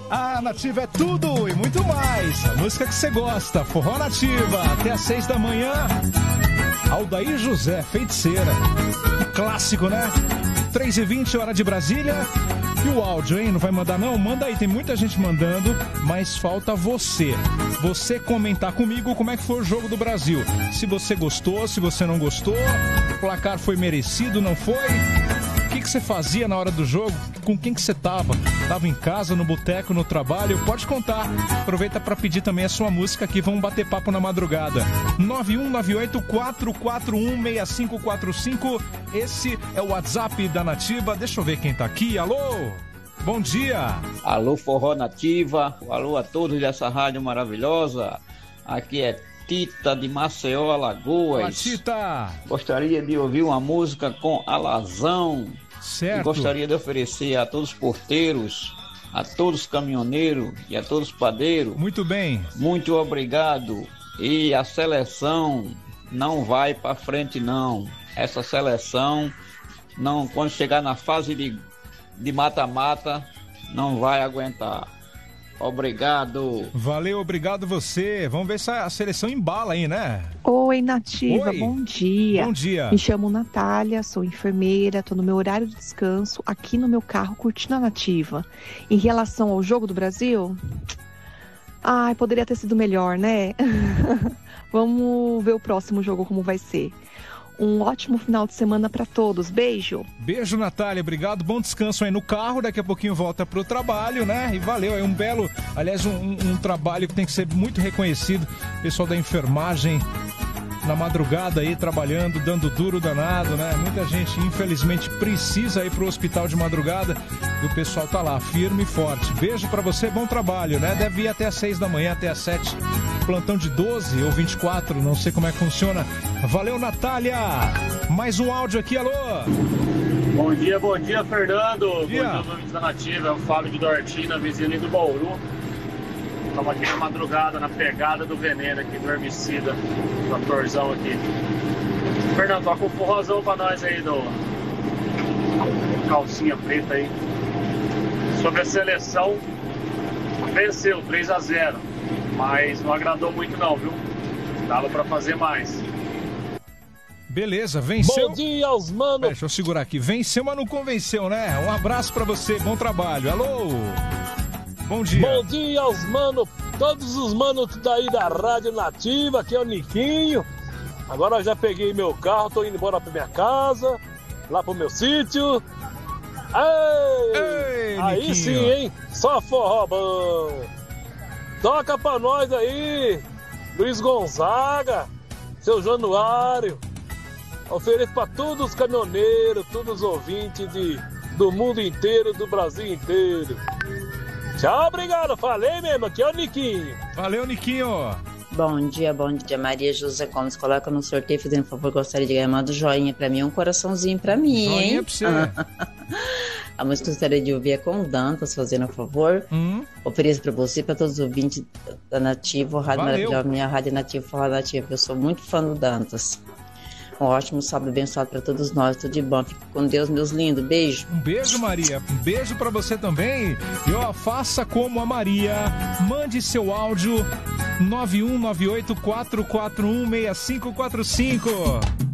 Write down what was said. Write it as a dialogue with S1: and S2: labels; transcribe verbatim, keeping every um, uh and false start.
S1: A Nativa é tudo e muito mais. A música que você gosta, Forró Nativa, até às seis da manhã. Aldair José, Feiticeira. Um clássico, né? três e vinte, hora de Brasília. E o áudio, hein? Não vai mandar não? Manda aí, tem muita gente mandando, mas falta você. Você comentar comigo como é que foi o jogo do Brasil. Se você gostou, se você não gostou, o placar foi merecido, não foi? O que, que você fazia na hora do jogo? Com quem que você tava? Tava em casa, no boteco, no trabalho? Pode contar. Aproveita para pedir também a sua música aqui. Vamos bater papo na madrugada. nove um nove oito, quatro quatro um, seis cinco quatro cinco. Esse é o WhatsApp da Nativa. Deixa eu ver quem tá aqui. Alô? Bom dia.
S2: Alô, Forró Nativa. Alô a todos dessa rádio maravilhosa. Aqui é Tita de Maceió, Alagoas.
S1: Olá, Tita.
S2: Gostaria de ouvir uma música com Alazão.
S1: Certo.
S2: E gostaria de oferecer a todos os porteiros, a todos os caminhoneiros e a todos os padeiros.
S1: Muito bem.
S2: Muito obrigado. E a seleção não vai para frente, não. Essa seleção, não, quando chegar na fase de, de mata-mata, não vai aguentar. Obrigado.
S1: Valeu, obrigado você. Vamos ver se a seleção embala aí, né?
S3: Oi, Nativa,
S1: Oi.
S3: bom dia.
S1: Bom dia.
S3: Me chamo Natália, sou enfermeira, tô no meu horário de descanso, aqui no meu carro, curtindo a Nativa. Em relação ao jogo do Brasil, ai, poderia ter sido melhor, né? Vamos ver o próximo jogo como vai ser. Um ótimo final de semana para todos. Beijo.
S1: Beijo, Natália. Obrigado. Bom descanso aí no carro. Daqui a pouquinho volta pro trabalho, né? E valeu. É um belo, aliás, um, um, um trabalho que tem que ser muito reconhecido. Pessoal da enfermagem na madrugada aí trabalhando, dando duro danado, né? Muita gente, infelizmente, precisa ir pro hospital de madrugada e o pessoal tá lá, firme e forte. Beijo pra você, bom trabalho, né? Deve ir até às seis da manhã, até às sete. Plantão de doze ou vinte e quatro, não sei como é que funciona. Valeu, Natália! Mais um áudio aqui, alô!
S4: Bom dia, bom dia, Fernando.
S1: Bom dia,
S4: bom dia ouvintes da Nativa. É o Fábio de Dortina, vizinho ali do Bauru. Estamos aqui na madrugada, na pegada do veneno aqui, do herbicida, tratorzão aqui. Fernando, toca um forrozão pra nós aí, do calcinha preta aí. Sobre a seleção, venceu três a zero, mas não agradou muito não, viu? Dava pra fazer mais.
S1: Beleza, venceu.
S5: Bom dia aos manos.
S1: Pera, deixa eu segurar aqui. Venceu, mas não convenceu, né? Um abraço pra você, bom trabalho. Alô? Bom dia.
S5: Bom dia aos manos, todos os manos daí da Rádio Nativa, aqui é o Niquinho. Agora eu já peguei meu carro, tô indo embora pra minha casa, lá pro meu sítio. Ei,
S1: Ei,
S5: aí
S1: Niquinho.
S5: sim, hein? Só forró bom. Toca pra nós aí, Luiz Gonzaga, seu Januário. Ofereço pra todos os caminhoneiros, todos os ouvintes de, do mundo inteiro, do Brasil inteiro. Tchau, obrigado. Falei mesmo, aqui é o Niquinho.
S1: Valeu, Niquinho.
S6: Bom dia, bom dia, Maria José Gomes. Coloca no sorteio, fazendo favor, gostaria de ganhar um joinha pra mim, um coraçãozinho pra mim,
S1: Joinha
S6: hein?
S1: pra você.
S6: A música que eu gostaria de ouvir é com o Dantas, fazendo um favor.
S1: Hum.
S6: Ofereço pra você, pra todos os ouvintes da Nativa, Rádio
S1: Valeu.
S6: Maravilhosa, minha Rádio Nativa, Forró Nativa. Eu sou muito fã do Dantas. Um ótimo sábado abençoado pra todos nós, tudo de bom. Fique com Deus, meus lindos. Beijo.
S1: Um beijo, Maria. Um beijo pra você também. E ó, faça como a Maria. Mande seu áudio nove um nove oito, quatro quatro um, seis cinco quatro cinco.